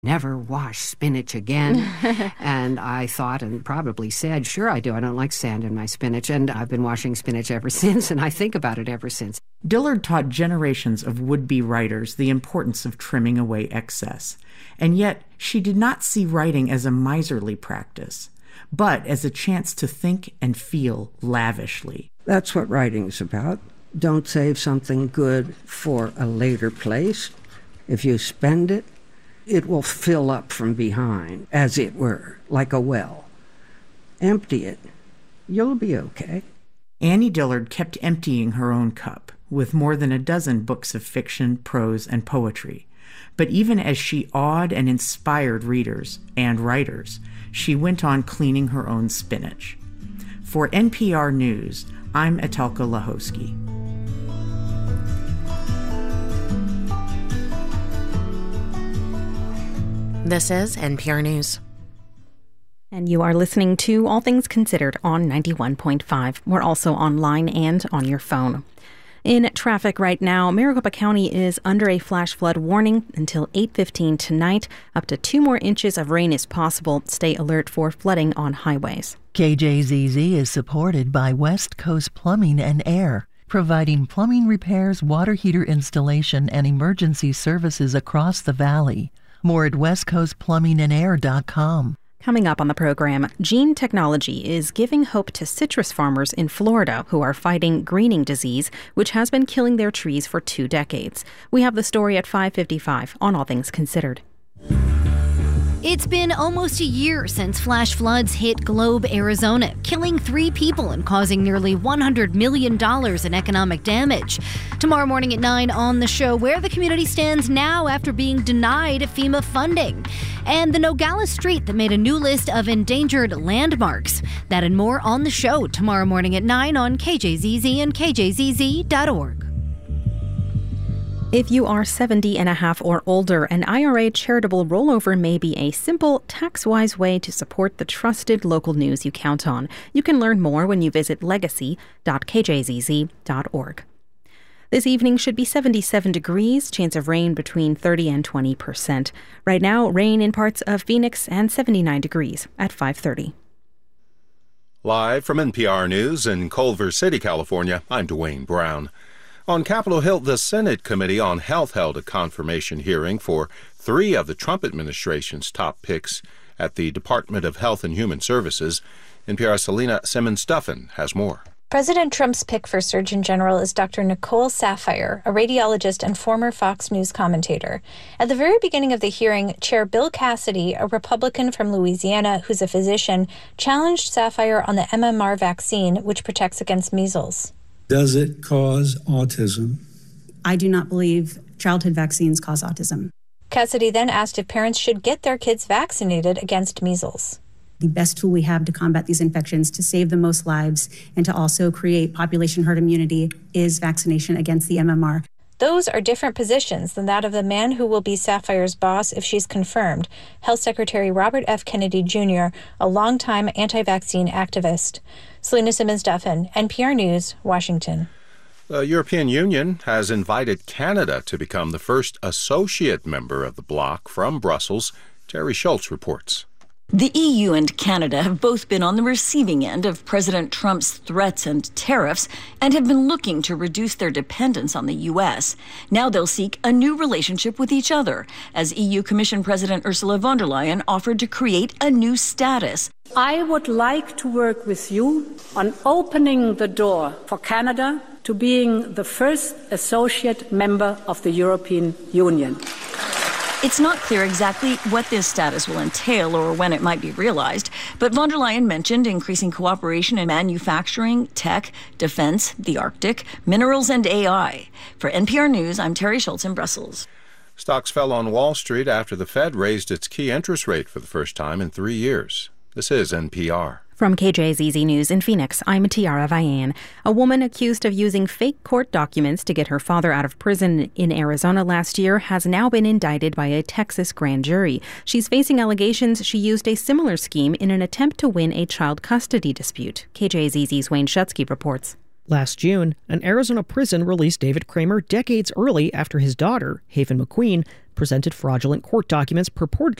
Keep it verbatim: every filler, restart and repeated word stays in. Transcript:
never wash spinach again. And I thought and probably said, sure I do. I don't like sand in my spinach. And I've been washing spinach ever since, and I think about it ever since. Dillard taught generations of would-be writers the importance of trimming away excess. And yet, she did not see writing as a miserly practice, but as a chance to think and feel lavishly. That's what writing's about. Don't save something good for a later place. If you spend it, it will fill up from behind, as it were, like a well. Empty it. You'll be okay. Annie Dillard kept emptying her own cup, with more than a dozen books of fiction, prose, and poetry. But even as she awed and inspired readers and writers, she went on cleaning her own spinach. For N P R News, I'm Etelka Lahosky. This is N P R News. And you are listening to All Things Considered on ninety-one point five. We're also online and on your phone. In traffic right now, Maricopa County is under a flash flood warning until eight fifteen tonight. Up to two more inches of rain is possible. Stay alert for flooding on highways. K J Z Z is supported by West Coast Plumbing and Air, providing plumbing repairs, water heater installation, and emergency services across the valley. More at west coast plumbing and air dot com. Coming up on the program, gene technology is giving hope to citrus farmers in Florida who are fighting greening disease, which has been killing their trees for two decades. We have the story at five fifty-five on All Things Considered. It's been almost a year since flash floods hit Globe, Arizona, killing three people and causing nearly one hundred million dollars in economic damage. Tomorrow morning at nine on the show, where the community stands now after being denied FEMA funding. And the Nogales Street that made a new list of endangered landmarks. That and more on the show tomorrow morning at nine on K J Z Z and K J Z Z dot org. If you are seventy and a half or older, an I R A charitable rollover may be a simple, tax-wise way to support the trusted local news you count on. You can learn more when you visit legacy dot K J Z Z dot org. This evening should be seventy-seven degrees, chance of rain between thirty and twenty percent. Right now, rain in parts of Phoenix and seventy-nine degrees at five thirty. Live from N P R News in Culver City, California, I'm Dwayne Brown. On Capitol Hill, the Senate Committee on Health held a confirmation hearing for three of the Trump administration's top picks at the Department of Health and Human Services. N P R's Selena Simmons-Duffin has more. President Trump's pick for Surgeon General is Doctor Nicole Saphier, a radiologist and former Fox News commentator. At the very beginning of the hearing, Chair Bill Cassidy, a Republican from Louisiana who's a physician, challenged Saphier on the M M R vaccine, which protects against measles. Does it cause autism? I do not believe childhood vaccines cause autism. Cassidy then asked if parents should get their kids vaccinated against measles. The best tool we have to combat these infections, to save the most lives, and to also create population herd immunity is vaccination against the M M R. Those are different positions than that of the man who will be Saphier's boss if she's confirmed, Health Secretary Robert F. Kennedy Junior, a longtime anti-vaccine activist. Selena Simmons-Duffin, N P R News, Washington. The European Union has invited Canada to become the first associate member of the bloc from Brussels. Terry Schultz reports. The E U and Canada have both been on the receiving end of President Trump's threats and tariffs and have been looking to reduce their dependence on the U S. Now they'll seek a new relationship with each other, as E U Commission President Ursula von der Leyen offered to create a new status. I would like to work with you on opening the door for Canada to being the first associate member of the European Union. It's not clear exactly what this status will entail or when it might be realized, but von der Leyen mentioned increasing cooperation in manufacturing, tech, defense, the Arctic, minerals, and A I. For N P R News, I'm Terry Schultz in Brussels. Stocks fell on Wall Street after the Fed raised its key interest rate for the first time in three years. This is N P R. From K J Z Z News in Phoenix, I'm Tiara Vian. A woman accused of using fake court documents to get her father out of prison in Arizona last year has now been indicted by a Texas grand jury. She's facing allegations she used a similar scheme in an attempt to win a child custody dispute. K J Z Z's Wayne Shutsky reports. Last June, an Arizona prison released David Kramer decades early after his daughter, Haven McQueen, presented fraudulent court documents purportedly